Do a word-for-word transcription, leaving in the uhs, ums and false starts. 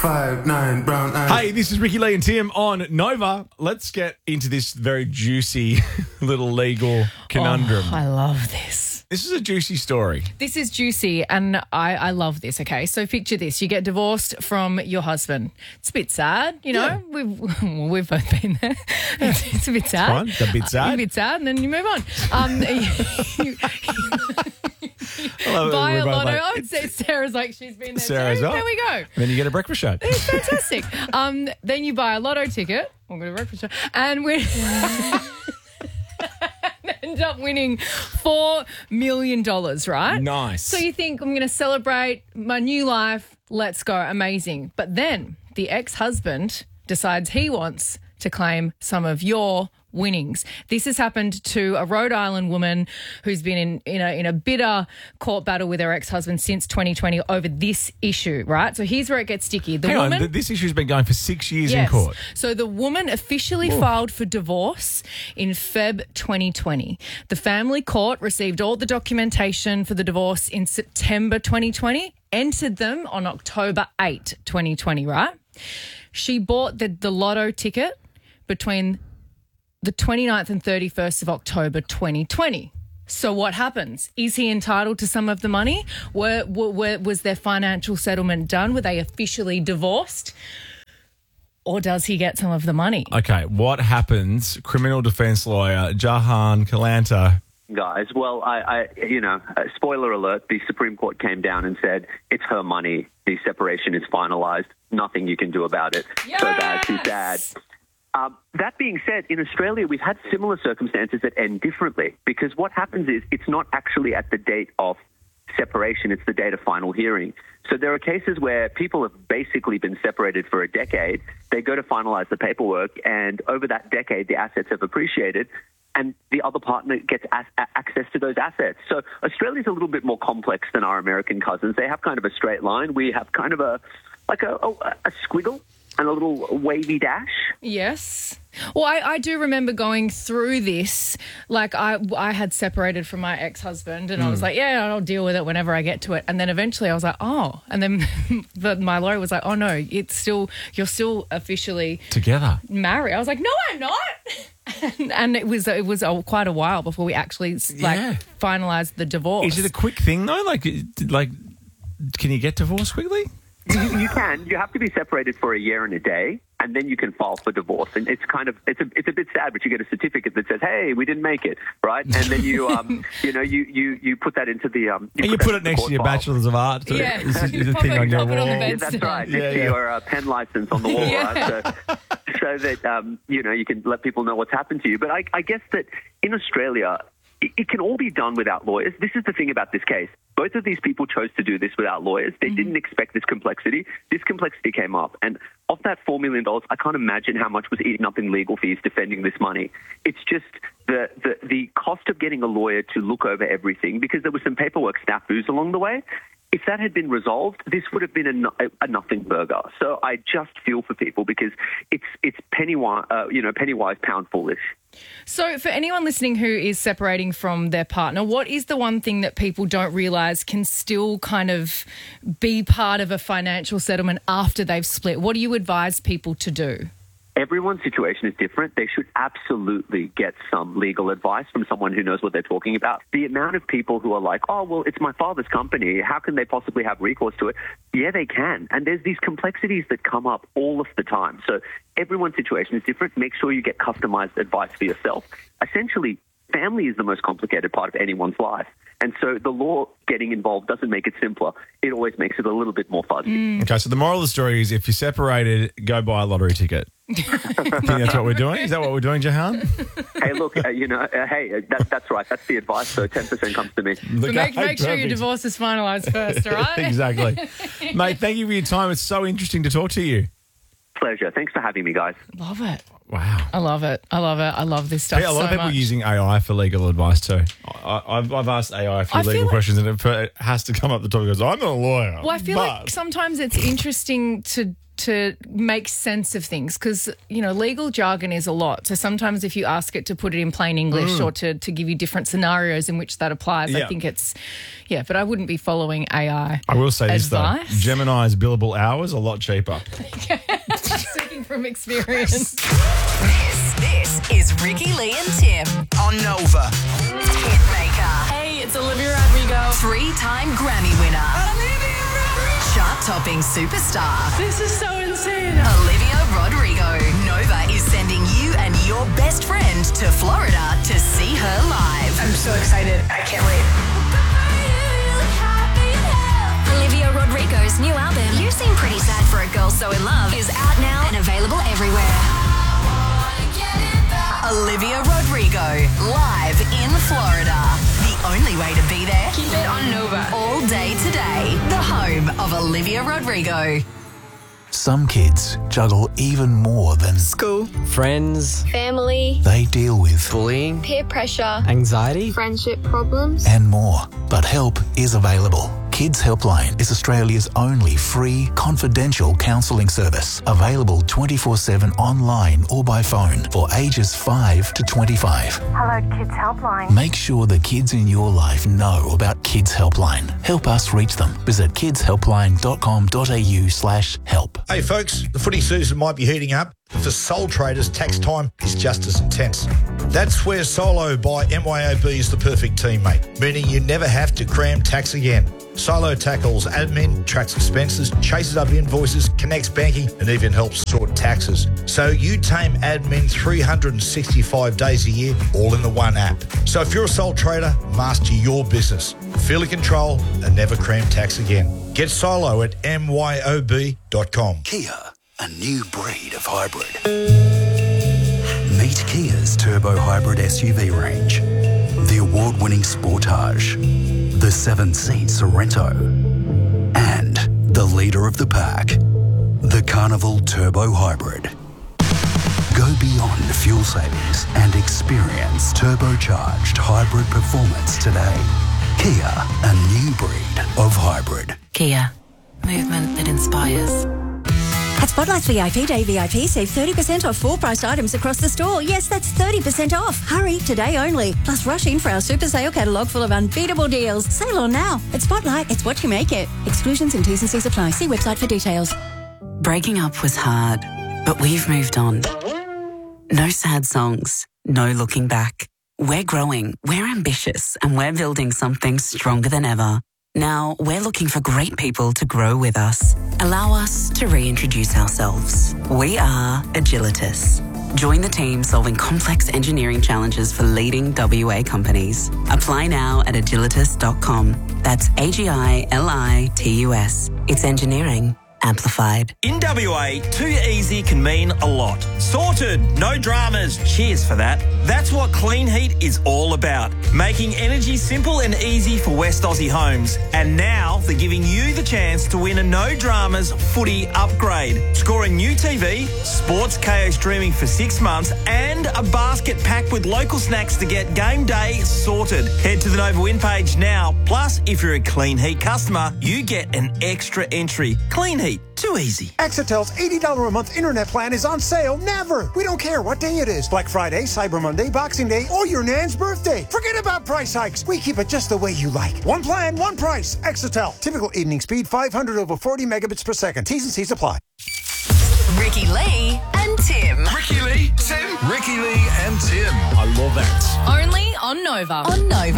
five, nine, brown eyes. Hey, this is Ricky Lee and Tim on Nova. Let's get into this very juicy little legal conundrum. Oh, I love this. This is a juicy story. This is juicy, and I, I love this, okay? So picture this. You get divorced from your husband. It's a bit sad, you know? Yeah. We've we've both been there. It's, it's a bit sad. Fine. It's a bit sad. Uh, a bit sad, and then you move on. Um, you, Hello, buy we're a both lotto. like- I would say Sarah's like, she's been there Sarah's too. up. There we go. And then you get a breakfast show. It's fantastic. um, then you buy a lotto ticket. I'm going to breakfast show. And we end up winning four million dollars, right? Nice. So you think, I'm going to celebrate my new life. Let's go. Amazing. But then the ex-husband decides he wants to claim some of your winnings. This has happened to a Rhode Island woman who's been in, in, a, in a bitter court battle with her ex-husband since twenty twenty over this issue, right? So here's where it gets sticky. The Hang woman, on, th- this issue's been going for six years yes. in court. So the woman officially filed for divorce in February twenty twenty. The family court received all the documentation for the divorce in September twenty twenty, entered them on October eighth, twenty twenty, right? She bought the, the lotto ticket between the twenty-ninth and thirty-first of October twenty twenty. So what happens? Is he entitled to some of the money? Were, were, were, was their financial settlement done? Were they officially divorced? Or does he get some of the money? Okay, what happens? Criminal defence lawyer Jahan Kalanta. Guys, well, I, I you know, uh, spoiler alert, the Supreme Court came down and said it's her money. The separation is finalised. Nothing you can do about it. Yes! So bad, too sad. Um, that being said, in Australia, we've had similar circumstances that end differently because what happens is it's not actually at the date of separation, it's the date of final hearing. So there are cases where people have basically been separated for a decade. They go to finalize the paperwork, and over that decade, the assets have appreciated, and the other partner gets as- access to those assets. So Australia's a little bit more complex than our American cousins. They have kind of a straight line. We have kind of a like a, a, a squiggle and a little wavy dash. Yes. Well, I, I do remember going through this. Like, I I had separated from my ex-husband and I was like, yeah, I'll deal with it whenever I get to it. And then eventually I was like, oh. And then the, my lawyer was like, oh, no, it's still, you're still officially Together. married. I was like, no, I'm not. and, and it was it was a, quite a while before we actually, like, Yeah. finalised the divorce. Is it a quick thing, though? Like, like, can you get divorced quickly? You, you can. You have to be separated for a year and a day, and then you can file for divorce. And it's kind of it's a it's a bit sad, but you get a certificate that says, "Hey, we didn't make it," right? And then you um you know you you, you put that into the um. And you that put it into the next court to your file. Bachelor's of Art. too. Yeah. This is You the pop thing it- on your pop it on the wall. bed. Yeah, that's right. Yeah, Next to yeah. your uh, pen license on the wall, Yeah. right? So, so that um you know you can let people know what's happened to you. But I I guess that in Australia, it, it can all be done without lawyers. This is the thing about this case. Both of these people chose to do this without lawyers. They mm-hmm. didn't expect this complexity. This complexity came up. And of that four million dollars, I can't imagine how much was eaten up in legal fees defending this money. It's just the, the, the cost of getting a lawyer to look over everything, because there was some paperwork snafus along the way. If that had been resolved, this would have been a, no, a nothing burger. So I just feel for people because it's it's penny wise, uh, you know, penny wise, pound foolish. So for anyone listening who is separating from their partner, what is the one thing that people don't realise can still kind of be part of a financial settlement after they've split? What do you advise people to do? Everyone's situation is different. They should absolutely get some legal advice from someone who knows what they're talking about. The amount of people who are like, oh, well, it's my father's company. How can they possibly have recourse to it? Yeah, they can. And there's these complexities that come up all of the time. So everyone's situation is different. Make sure you get customized advice for yourself. Essentially, family is the most complicated part of anyone's life. And so the law getting involved doesn't make it simpler. It always makes it a little bit more fuzzy. Mm. Okay, so the moral of the story is if you're separated, go buy a lottery ticket. I think that's what we're doing. Is that what we're doing, Jahan? Hey, look, uh, you know, uh, hey, uh, that, that's right. That's the advice. So ten percent comes to me. So make, make sure your divorce is finalised first, all right? Exactly. Mate, thank you for your time. It's so interesting to talk to you. Pleasure. Thanks for having me, guys. Love it. Wow. I love it. I love it. I love this stuff Yeah, a lot so of people much. are using A I for legal advice too. I, I've, I've asked A I a few I feel legal like- questions and it, it has to come up the top. It goes, I'm not a lawyer. Well, I feel but. like sometimes it's interesting to to make sense of things because, you know, legal jargon is a lot. So sometimes if you ask it to put it in plain English mm. or to, to give you different scenarios in which that applies, yeah. I think it's, yeah, but I wouldn't be following A I. I will say advice. this, though. Gemini's billable hours a lot cheaper. Speaking from experience. This, this is Ricky Lee and Tim on Nova. Hitmaker. Hey, it's Olivia Rodrigo. Three-time Grammy winner. Olivia Rodrigo. Chart-topping superstar. This is so insane. Olivia Rodrigo. Nova is sending you and your best friend to Florida to see her live. I'm so excited. I can't wait. Olivia Rodrigo's new album, You Seem Pretty Sad for a Girl So In Love, is out now and available everywhere. Olivia Rodrigo, live in Florida. The only way to be there. Keep it on Nova. All day today. The home of Olivia Rodrigo. Some kids juggle even more than School. Friends. Family, they deal with Bullying. peer pressure, Anxiety. friendship problems. and more. But help is available. Kids Helpline is Australia's only free, confidential counselling service. Available twenty-four seven online or by phone for ages five to twenty-five. Hello, Kids Helpline. Make sure the kids in your life know about Kids Helpline. Help us reach them. Visit kidshelpline.com.au slash help. Hey folks, the footy season might be heating up, but for sole traders, tax time is just as intense. That's where Solo by M Y O B is the perfect teammate, meaning you never have to cram tax again. Solo tackles admin, tracks expenses, chases up invoices, connects banking, and even helps sort taxes. So you tame admin three hundred sixty-five days a year, all in the one app. So if you're a sole trader, master your business. Feel in control and never cram tax again. Get Solo at M Y O B dot com. Kia, a new breed of hybrid. Meet Kia's turbo hybrid S U V range. The award-winning Sportage, the seven-seat Sorento, and the leader of the pack, the Carnival Turbo Hybrid. Go beyond fuel savings and experience turbocharged hybrid performance today. Kia, a new breed of hybrid. Kia, movement that inspires. At Spotlight's V I P Day V I P, save thirty percent off full priced items across the store. Yes, that's thirty percent off. Hurry, today only. Plus rush in for our super sale catalogue full of unbeatable deals. Sale on now. At Spotlight, it's what you make it. Exclusions and T's and C's apply. See website for details. Breaking up was hard, but we've moved on. No sad songs, no looking back. We're growing, we're ambitious, and we're building something stronger than ever. Now, we're looking for great people to grow with us. Allow us to reintroduce ourselves. We are Agilitas. Join the team solving complex engineering challenges for leading W A companies. Apply now at agilitas dot com. That's A G I L I T U S. It's engineering amplified. In W A, too easy can mean a lot. Sorted, no dramas, cheers for that. That's what Clean Heat is all about. Making energy simple and easy for West Aussie homes. And now they're giving you the chance to win a no dramas footy upgrade. Score a new T V, sports K O streaming for six months, and a basket packed with local snacks to get game day sorted. Head to the Nova Win page now. Plus, if you're a Clean Heat customer, you get an extra entry. Clean Heat. Too easy. Exitel's eighty dollars a month internet plan is on sale never. We don't care what day it is. Black Friday, Cyber Monday, Boxing Day, or your nan's birthday. Forget about price hikes. We keep it just the way you like. One plan, one price. Exitel. Typical evening speed five hundred over forty megabits per second. T's and C's apply. Ricky Lee and Tim. Ricky Lee, Tim. Ricky Lee and Tim. I love that. Only on Nova. On Nova.